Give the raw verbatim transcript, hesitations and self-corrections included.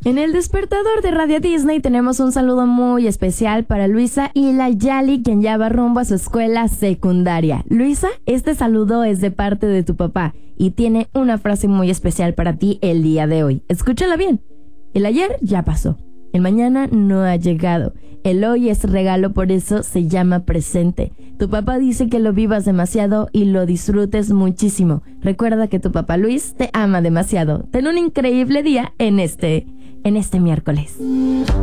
En el despertador de Radio Disney tenemos un saludo muy especial para Luisa y la Yali, quien ya va rumbo a su escuela secundaria. Luisa, este saludo es de parte de tu papá y tiene una frase muy especial para ti el día de hoy. Escúchala bien. El ayer ya pasó. El mañana no ha llegado. El hoy es regalo, por eso se llama presente. Tu papá dice que lo vivas demasiado y lo disfrutes muchísimo. Recuerda que tu papá Luis te ama demasiado. Ten un increíble día en este, en este miércoles.